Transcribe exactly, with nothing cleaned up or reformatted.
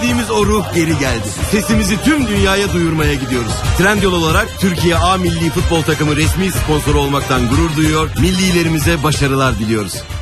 Özlediğimiz o ruh geri geldi. Sesimizi tüm dünyaya duyurmaya gidiyoruz. Trendyol olarak Türkiye A Milli Futbol Takımı resmi sponsoru olmaktan gurur duyuyor. Millilerimize başarılar diliyoruz.